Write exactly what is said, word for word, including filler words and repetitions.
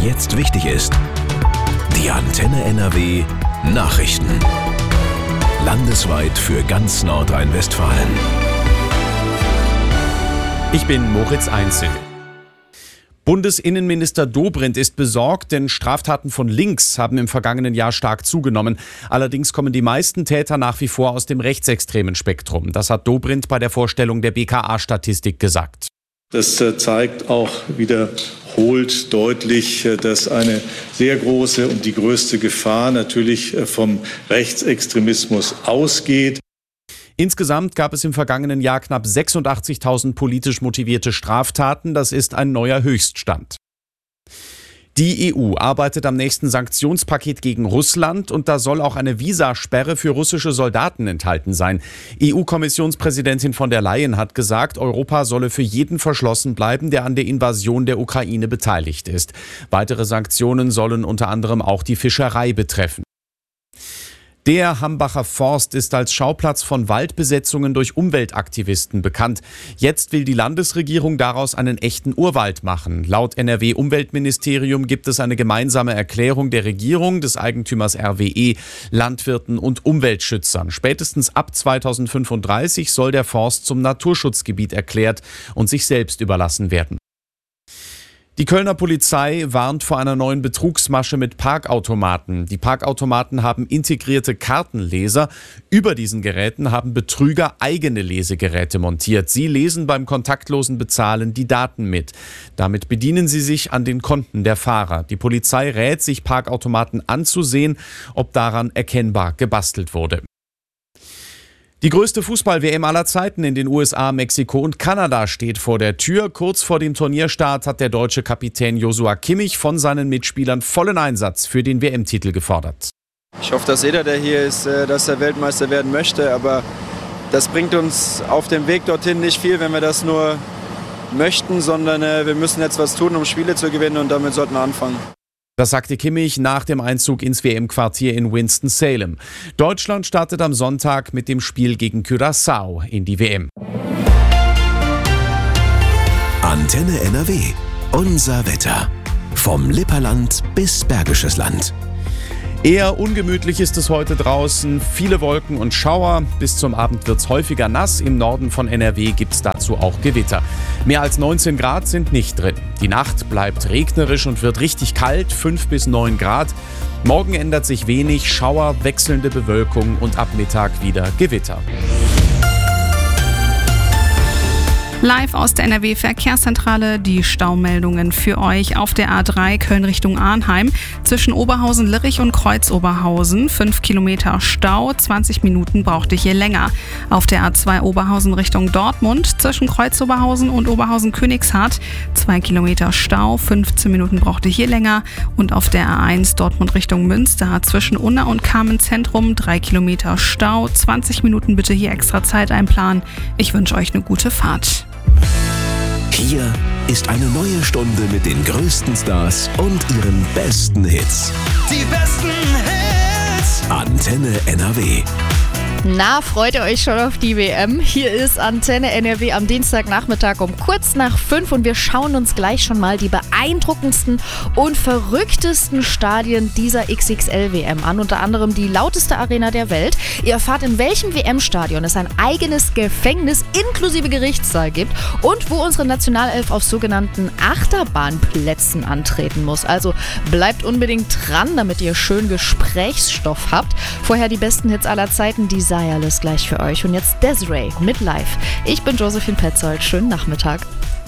jetzt wichtig ist. Die Antenne N R W Nachrichten. Landesweit für ganz Nordrhein-Westfalen. Ich bin Moritz Einzel. Bundesinnenminister Dobrindt ist besorgt, denn Straftaten von links haben im vergangenen Jahr stark zugenommen. Allerdings kommen die meisten Täter nach wie vor aus dem rechtsextremen Spektrum. Das hat Dobrindt bei der Vorstellung der B K A-Statistik gesagt. Das zeigt auch wiederholt deutlich, dass eine sehr große und die größte Gefahr natürlich vom Rechtsextremismus ausgeht. Insgesamt gab es im vergangenen Jahr knapp sechsundachtzigtausend politisch motivierte Straftaten. Das ist ein neuer Höchststand. Die E U arbeitet am nächsten Sanktionspaket gegen Russland und da soll auch eine Visasperre für russische Soldaten enthalten sein. E U-Kommissionspräsidentin von der Leyen hat gesagt, Europa solle für jeden verschlossen bleiben, der an der Invasion der Ukraine beteiligt ist. Weitere Sanktionen sollen unter anderem auch die Fischerei betreffen. Der Hambacher Forst ist als Schauplatz von Waldbesetzungen durch Umweltaktivisten bekannt. Jetzt will die Landesregierung daraus einen echten Urwald machen. Laut N R W-Umweltministerium gibt es eine gemeinsame Erklärung der Regierung, des Eigentümers R W E, Landwirten und Umweltschützern. Spätestens ab zweitausendfünfunddreißig soll der Forst zum Naturschutzgebiet erklärt und sich selbst überlassen werden. Die Kölner Polizei warnt vor einer neuen Betrugsmasche mit Parkautomaten. Die Parkautomaten haben integrierte Kartenleser. Über diesen Geräten haben Betrüger eigene Lesegeräte montiert. Sie lesen beim kontaktlosen Bezahlen die Daten mit. Damit bedienen sie sich an den Konten der Fahrer. Die Polizei rät, sich Parkautomaten anzusehen, ob daran erkennbar gebastelt wurde. Die größte Fußball-W M aller Zeiten in den U S A, Mexiko und Kanada steht vor der Tür. Kurz vor dem Turnierstart hat der deutsche Kapitän Joshua Kimmich von seinen Mitspielern vollen Einsatz für den W M-Titel gefordert. Ich hoffe, dass jeder, der hier ist, dass er Weltmeister werden möchte. Aber das bringt uns auf dem Weg dorthin nicht viel, wenn wir das nur möchten, sondern wir müssen jetzt was tun, um Spiele zu gewinnen und damit sollten wir anfangen. Das sagte Kimmich nach dem Einzug ins W M-Quartier in Winston-Salem. Deutschland startet am Sonntag mit dem Spiel gegen Curaçao in die W M. Antenne N R W. Unser Wetter. Vom Lipperland bis Bergisches Land. Eher ungemütlich ist es heute draußen. Viele Wolken und Schauer. Bis zum Abend wird es häufiger nass. Im Norden von N R W gibt es dazu auch Gewitter. Mehr als neunzehn Grad sind nicht drin. Die Nacht bleibt regnerisch und wird richtig kalt, fünf bis neun Grad. Morgen ändert sich wenig, Schauer, wechselnde Bewölkung und ab Mittag wieder Gewitter. Live aus der N R W-Verkehrszentrale die Staumeldungen für euch auf der A drei Köln Richtung Arnheim. Zwischen Oberhausen-Lirich und Kreuz-Oberhausen fünf Kilometer Stau, zwanzig Minuten braucht ihr hier länger. Auf der A zwei Oberhausen Richtung Dortmund zwischen Kreuz-Oberhausen und Oberhausen-Königshardt zwei Kilometer Stau, fünfzehn Minuten braucht ihr hier länger. Und auf der A eins Dortmund Richtung Münster zwischen Unna und Carmen-Zentrum drei Kilometer Stau, zwanzig Minuten bitte hier extra Zeit einplanen. Ich wünsche euch eine gute Fahrt. Hier ist eine neue Stunde mit den größten Stars und ihren besten Hits. Die besten Hits. Antenne N R W. Na, freut ihr euch schon auf die W M? Hier ist Antenne N R W am Dienstagnachmittag um kurz nach fünf und wir schauen uns gleich schon mal die beeindruckendsten und verrücktesten Stadien dieser X X L-W M an. Unter anderem die lauteste Arena der Welt. Ihr erfahrt, in welchem W M-Stadion es ein eigenes Gefängnis inklusive Gerichtssaal gibt und wo unsere Nationalelf auf sogenannten Achterbahnplätzen antreten muss. Also bleibt unbedingt dran, damit ihr schön Gesprächsstoff habt. Vorher die besten Hits aller Zeiten, die sei alles gleich für euch. Und jetzt Desiree mit Live. Ich bin Josephine Petzold. Schönen Nachmittag.